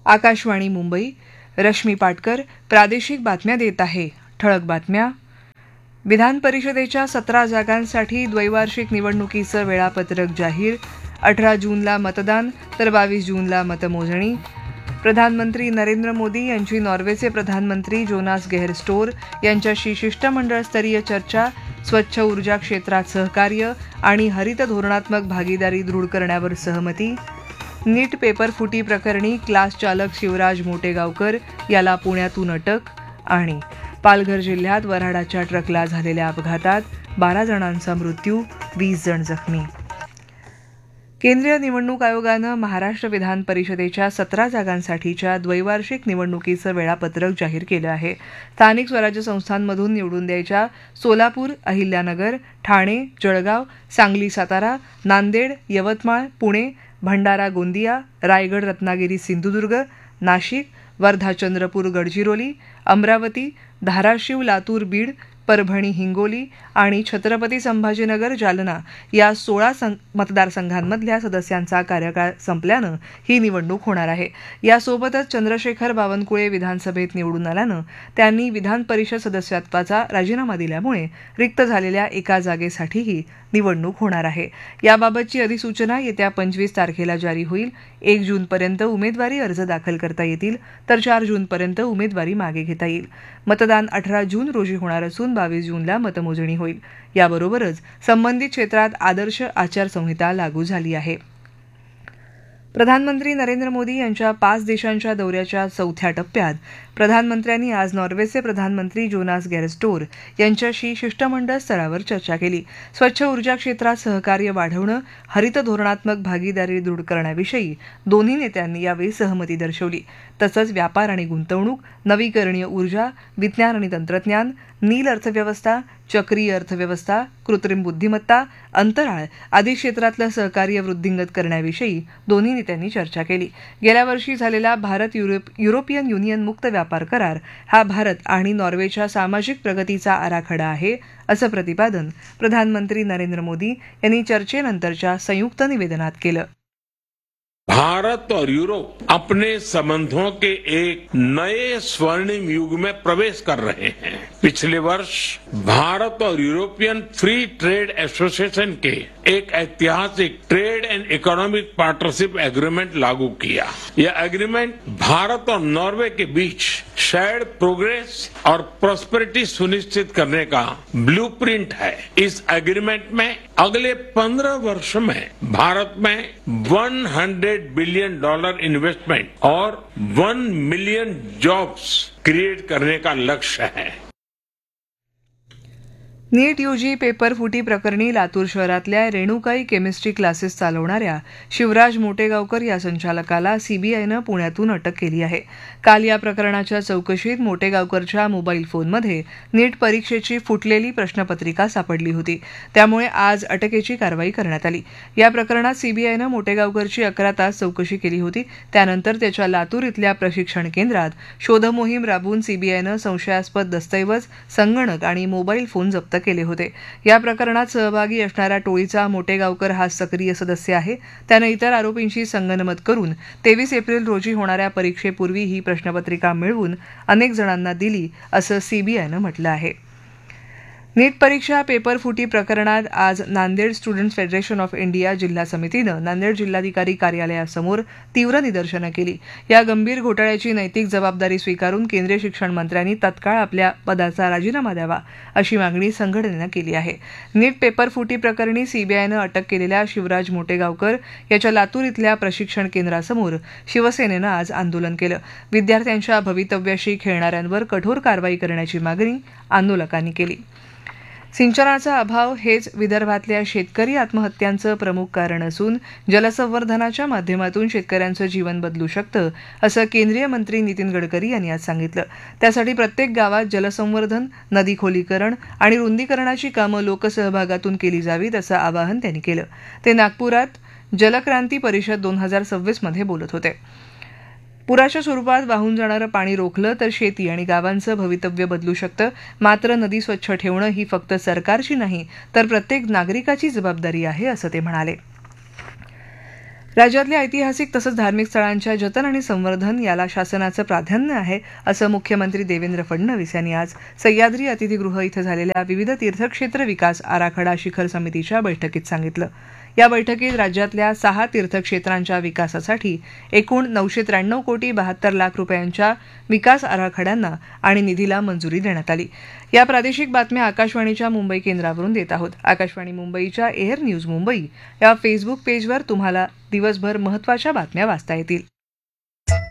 आकाशवाणी मुंबई. रश्मी पाटकर प्रादेशिक बातम्या देत आहे. ठळक बातम्या. विधान परिषदेच्या 17 जागांसाठी द्वैवार्षिक निवडणुकीचं वेळापत्रक जाहीर. 18 जूनला मतदान तर 22 जूनला मतमोजणी. प्रधानमंत्री नरेंद्र मोदी यांची नॉर्वेचे प्रधानमंत्री जोनास गेहर स्टोर यांच्याशी शिष्टमंडळस्तरीय चर्चा. स्वच्छ ऊर्जा क्षेत्रात सहकार्य आणि हरित धोरणात्मक भागीदारी दृढ करण्यावर सहमती. नीट पेपर फुटी प्रकरणी क्लास चालक शिवराज मोटेगावकर याला पुण्यातून अटक. आणि पालघर जिल्ह्यात वऱ्हाडाच्या ट्रकला झालेल्या अपघातात 12 जणांचा मृत्यू, 20 जण जखमी. केंद्रीय निवडणूक आयोगानं महाराष्ट्र विधान परिषदेच्या 17 जागांसाठीच्या द्वैवार्षिक निवडणुकीचं वेळापत्रक जाहीर केलं आहे. स्थानिक स्वराज्य संस्थांमधून निवडून द्यायच्या सोलापूर, अहिल्यानगर, ठाणे, जळगाव, सांगली, सातारा, नांदेड, यवतमाळ, पुणे, भंडारा, गोंदिया, रायगड, रत्नागिरी, सिंधुदुर्ग, नाशिक, वर्धा, चंद्रपूर, गडचिरोली, अमरावती, धाराशिव, लातूर, बीड, परभणी, हिंगोली आणि छत्रपती संभाजीनगर, जालना या 16 मतदारसंघांमधल्या सदस्यांचा कार्यकाळ संपल्यानं ही निवडणूक होणार आहे. यासोबतच चंद्रशेखर बावनकुळे विधानसभेत निवडून आल्यानं त्यांनी विधान परिषद सदस्यत्वाचा राजीनामा दिल्यामुळे रिक्त झालेल्या एका जागेसाठीही निवडणूक होणार आहे. याबाबतची अधिसूचना येत्या 25 तारखेला जारी होईल. 1 जूनपर्यंत उमेदवारी अर्ज दाखल करता येतील तर 4 जूनपर्यंत उमेदवारी मागे घेता येईल. मतदान 18 जून रोजी होणार असून 22 जूनला मतमोजणी होईल. याबरोबरच संबंधित क्षेत्रात आदर्श आचारसंहिता लागू झाली आहे. प्रधानमंत्री नरेंद्र मोदी यांच्या 5 देशांच्या दौऱ्याच्या 4थ्या टप्प्यात प्रधानमंत्र्यांनी आज नॉर्वेचे प्रधानमंत्री जोनास गेहर स्टोर यांच्याशी शिष्टमंडळ स्तरावर चर्चा केली. स्वच्छ ऊर्जा क्षेत्रात सहकार्य वाढवणं, हरित धोरणात्मक भागीदारी दृढ करण्याविषयी दोन्ही नेत्यांनी यावेळी सहमती दर्शवली. तसंच व्यापार आणि गुंतवणूक, नवीकरणीय ऊर्जा, विज्ञान आणि तंत्रज्ञान, नील अर्थव्यवस्था, चक्रीय अर्थव्यवस्था, कृत्रिम बुद्धिमत्ता, अंतराळ आदी क्षेत्रातलं सहकार्य वृद्धिंगत करण्याविषयी दोन्ही नेत्यांनी चर्चा केली. गेल्या वर्षी झालेला भारत युरोपियन युनियन मुक्त व्यापार करार हा भारत आणि नॉर्वेच्या सामाजिक प्रगतीचा आराखडा आहे, असं प्रतिपादन प्रधानमंत्री नरेंद्र मोदी यांनी चर्चेनंतरच्या संयुक्त निवेदनात केलं. भारत और यूरोप अपने संबंधों के एक नए स्वर्णिम युग में प्रवेश कर रहे हैं. पिछले वर्ष भारत और यूरोपियन फ्री ट्रेड एसोसिएशन के एक ऐतिहासिक trade end economic partnership agreement लागू किया. यह एग्रीमेंट भारत और नॉर्वे के बीच शेयर्ड प्रोग्रेस और प्रॉस्पेरिटी सुनिश्चित करने का ब्लूप्रिंट है. इस एग्रीमेंट में अगले 15 वर्ष में भारत में $100 बिलियन इन्वेस्टमेंट और 1 मिलियन जॉब्स क्रिएट करने का लक्ष्य है. नीट यूजी पेपर फुटी प्रकरणी लातूर शहरातल्या रेणुकाई केमिस्ट्री क्लासेस चालवणाऱ्या शिवराज मोटेगावकर या संचालकाला सीबीआयनं पुण्यातून अटक केली आहे. काल या प्रकरणाच्या चौकशीत मोटेगावकरच्या मोबाईल फोनमध्ये नीट परीक्षेची फुटलेली प्रश्नपत्रिका सापडली होती. त्यामुळे आज अटकेची कारवाई करण्यात आली. या प्रकरणात सीबीआयनं मोटेगावकरची 11 तास चौकशी केली होती. त्यानंतर त्याच्या लातूर इथल्या प्रशिक्षण केंद्रात शोधमोहीम राबवून सीबीआयनं संशयास्पद दस्तऐवज, संगणक आणि मोबाईल फोन जप्त केले होते. या प्रकरणात सहभागी असणाऱ्या टोळीचा मोटेगावकर हा सक्रिय सदस्य आहे. त्यानं इतर आरोपींशी संगनमत करून 23 एप्रिल रोजी होणाऱ्या परीक्षेपूर्वी ही प्रश्नपत्रिका मिळवून अनेक जणांना दिली, असं सीबीआयनं म्हटलं आहे. नीट परीक्षा पेपर फुटी प्रकरणात आज Nanded students federation of India जिल्हा समितीनं नांदेड जिल्हाधिकारी कार्यालयासमोर तीव्र निदर्शनं केली. या गंभीर घोटाळ्याची नैतिक जबाबदारी स्वीकारून केंद्रीय शिक्षण मंत्र्यांनी तत्काळ आपल्या पदाचा राजीनामा द्यावा, अशी मागणी संघटनेनं केली आहे. नीट पेपर फुटी प्रकरणी सीबीआयनं अटक केलेल्या शिवराज मोटेगावकर याच्या लातूर इथल्या प्रशिक्षण केंद्रासमोर शिवसेनेनं आज आंदोलन केलं. विद्यार्थ्यांच्या भवितव्याशी खेळणाऱ्यांवर कठोर कारवाई करण्याची मागणी आंदोलकांनी केली. सिंचनाचा अभाव हेच विदर्भातल्या शेतकरी आत्महत्यांचं प्रमुख कारण असून जलसंवर्धनाच्या माध्यमातून शेतकऱ्यांचं जीवन बदलू शकतं, असं केंद्रीय मंत्री नितीन गडकरी यांनी आज सांगितलं. त्यासाठी प्रत्येक गावात जलसंवर्धन, नदी खोलीकरण आणि रुंदीकरणाची कामं लोकसहभागातून केली जावीत, असं आवाहन त्यांनी केलं. ते नागपुरात जलक्रांती परिषद 2026 मध्ये बोलत होते. पुराच्या स्वरूपात वाहून जाणारं पाणी रोखलं तर शेती आणि गावांचं भवितव्य बदलू शकतं. मात्र नदी स्वच्छ ठेवणं ही फक्त सरकारची नाही तर प्रत्येक नागरिकाची जबाबदारी आहे, असं ते म्हणाले. राज्यातल्या ऐतिहासिक तसंच धार्मिक स्थळांच्या जतन आणि संवर्धन याला शासनाचं प्राधान्य आहे असं मुख्यमंत्री देवेंद्र फडणवीस यांनी आज सह्याद्री अतिथीगृह इथं झालेल्या विविध तीर्थक्षेत्र विकास आराखडा शिखर समितीच्या बैठकीत सांगितलं. या बैठकीत राज्यातल्या 6 तीर्थक्षेत्रांच्या विकासासाठी एकूण 993,72,00,000 रुपयांच्या विकास आराखड्यांना आणि निधीला मंजुरी देण्यात आली. या प्रादेशिक बातम्या आकाशवाणीच्या मुंबई केंद्रावरून देत आहोत. आकाशवाणी मुंबईच्या एअर न्यूज मुंबई या फेसबुक पेजवर तुम्हाला दिवसभर महत्त्वाच्या बातम्या वाचता येतील.